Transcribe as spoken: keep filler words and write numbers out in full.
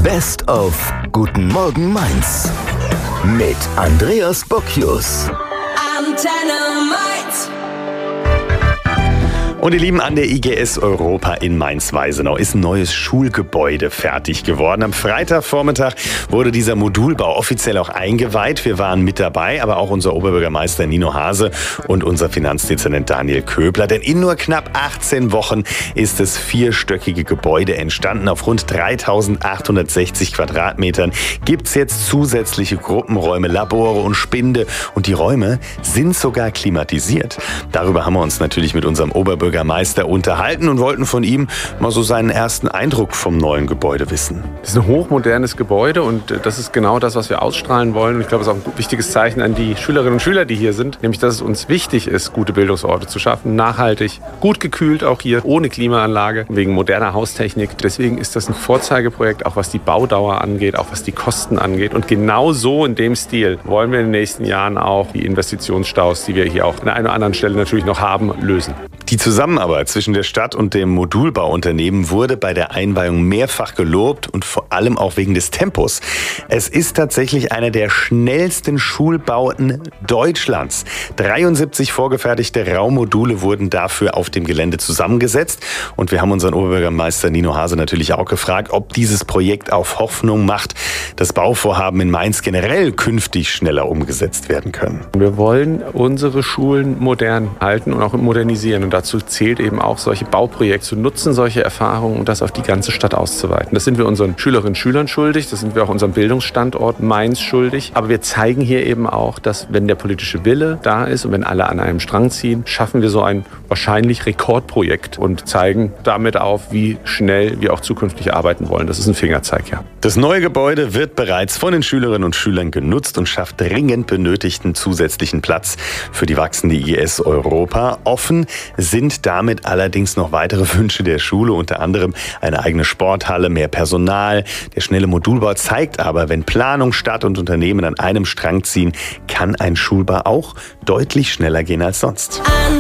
Best of Guten Morgen Mainz mit Andreas Bocchius. Antenne Mainz. Und ihr Lieben, an der I G S Europa in Mainz-Weisenau ist ein neues Schulgebäude fertig geworden. Am Freitagvormittag wurde dieser Modulbau offiziell auch eingeweiht. Wir waren mit dabei, aber auch unser Oberbürgermeister Nino Hase und unser Finanzdezernent Daniel Köbler. Denn in nur knapp achtzehn Wochen ist das vierstöckige Gebäude entstanden. Auf rund dreitausendachthundertsechzig Quadratmetern gibt es jetzt zusätzliche Gruppenräume, Labore und Spinde. Und die Räume sind sogar klimatisiert. Darüber haben wir uns natürlich mit unserem Oberbürgermeister Bürgermeister unterhalten und wollten von ihm mal so seinen ersten Eindruck vom neuen Gebäude wissen. Es ist ein hochmodernes Gebäude und das ist genau das, was wir ausstrahlen wollen. Und ich glaube, es ist auch ein wichtiges Zeichen an die Schülerinnen und Schüler, die hier sind, nämlich, dass es uns wichtig ist, gute Bildungsorte zu schaffen, nachhaltig, gut gekühlt auch hier, ohne Klimaanlage, wegen moderner Haustechnik. Deswegen ist das ein Vorzeigeprojekt, auch was die Baudauer angeht, auch was die Kosten angeht. Und genau so in dem Stil wollen wir in den nächsten Jahren auch die Investitionsstaus, die wir hier auch an einer oder anderen Stelle natürlich noch haben, lösen. Die Zusammenarbeit zwischen der Stadt und dem Modulbauunternehmen wurde bei der Einweihung mehrfach gelobt und vor allem auch wegen des Tempos. Es ist tatsächlich einer der schnellsten Schulbauten Deutschlands. dreiundsiebzig vorgefertigte Raummodule wurden dafür auf dem Gelände zusammengesetzt. Und wir haben unseren Oberbürgermeister Nino Hase natürlich auch gefragt, ob dieses Projekt auf Hoffnung macht, dass Bauvorhaben in Mainz generell künftig schneller umgesetzt werden können. Wir wollen unsere Schulen modern halten und auch modernisieren. Und dazu zählt eben auch, solche Bauprojekte zu nutzen, solche Erfahrungen und das auf die ganze Stadt auszuweiten. Das sind wir unseren Schülerinnen und Schülern schuldig, das sind wir auch unserem Bildungsstandort Mainz schuldig. Aber wir zeigen hier eben auch, dass wenn der politische Wille da ist und wenn alle an einem Strang ziehen, schaffen wir so ein wahrscheinlich Rekordprojekt und zeigen damit auf, wie schnell wir auch zukünftig arbeiten wollen. Das ist ein Fingerzeig, ja. Das neue Gebäude wird bereits von den Schülerinnen und Schülern genutzt und schafft dringend benötigten zusätzlichen Platz für die wachsende I G S Europa. Offen sind damit allerdings noch weitere Wünsche der Schule, unter anderem eine eigene Sporthalle, mehr Personal. Der schnelle Modulbau zeigt aber, wenn Planung, Stadt und Unternehmen an einem Strang ziehen, kann ein Schulbau auch deutlich schneller gehen als sonst.